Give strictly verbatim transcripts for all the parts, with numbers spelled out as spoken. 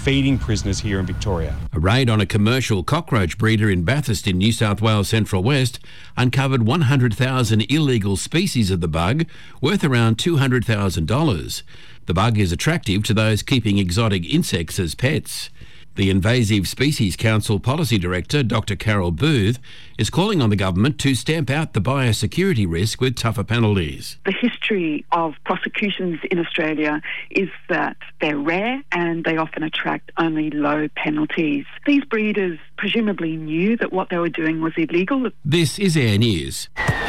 feeding prisoners here in Victoria. A raid on a commercial cockroach breeder in Bathurst in New South Wales Central West uncovered one hundred thousand illegal species of the bug, worth around two hundred thousand dollars. The bug is attractive to those keeping exotic insects as pets. The Invasive Species Council Policy Director, Doctor Carol Booth, is calling on the government to stamp out the biosecurity risk with tougher penalties. The history of prosecutions in Australia is that they're rare and they often attract only low penalties. These breeders presumably knew that what they were doing was illegal. This is Air News.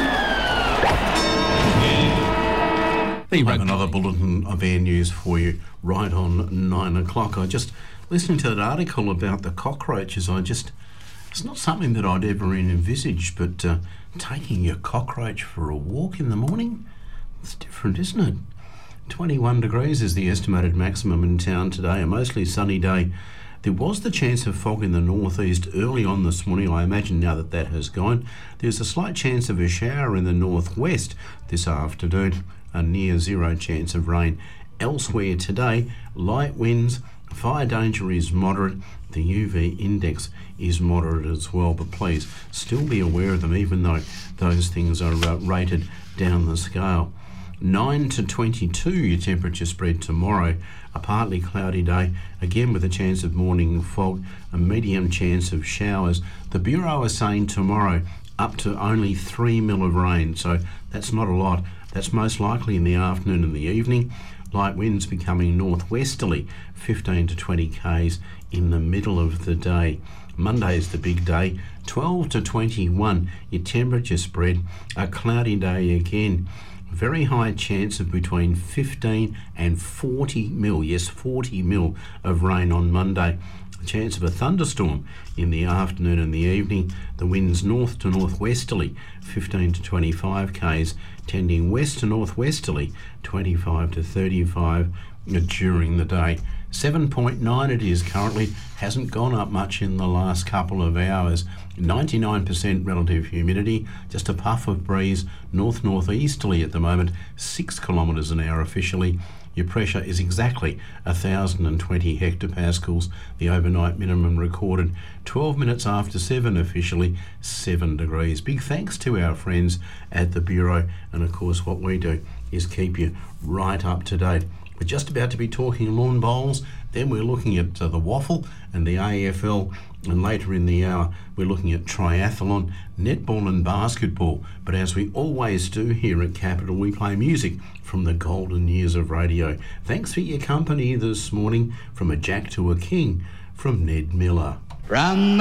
We'll have another bulletin of Air News for you right on nine o'clock. I just... Listening to that article about the cockroaches, I just, it's not something that I'd ever envisaged, but uh, taking your cockroach for a walk in the morning, it's different, isn't it? twenty-one degrees is the estimated maximum in town today, a mostly sunny day. There was the chance of fog in the northeast early on this morning. I imagine now that that has gone. There's a slight chance of a shower in the northwest this afternoon, a near zero chance of rain. Elsewhere today, light winds. Fire danger is moderate. The U V index is moderate as well, but please still be aware of them, even though those things are uh, rated down the scale. nine to twenty-two your temperature spread tomorrow. A partly cloudy day, again with a chance of morning fog, a medium chance of showers. The Bureau is saying tomorrow up to only three mil of rain, so that's not a lot. That's most likely in the afternoon and the evening. Light winds becoming northwesterly, fifteen to twenty k's in the middle of the day. Monday is the big day, twelve to twenty-one your temperature spread. A cloudy day again. Very high chance of between fifteen and forty mil, yes, forty mil of rain on Monday. A chance of a thunderstorm in the afternoon and the evening. The winds north to northwesterly, fifteen to twenty-five k's, tending west to northwesterly, twenty-five to thirty-five during the day. seven point nine it is currently, hasn't gone up much in the last couple of hours. ninety-nine percent relative humidity, just a puff of breeze north-northeasterly at the moment, six kilometres an hour officially. Your pressure is exactly one thousand twenty hectopascals. The overnight minimum recorded twelve minutes after seven officially, seven degrees. Big thanks to our friends at the Bureau, and of course what we do is keep you right up to date. We're just about to be talking lawn bowls, then we're looking at uh, the waffle and the A F L, and later in the hour we're looking at triathlon, netball and basketball. But as we always do here at Capital, we play music from the golden years of radio. Thanks for your company this morning. From a Jack to a King, from Ned Miller. From